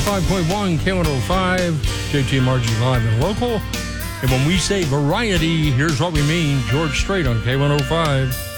105.1 K105, JT and Margie live and local. And when we say variety, here's what we mean. George Strait on K105.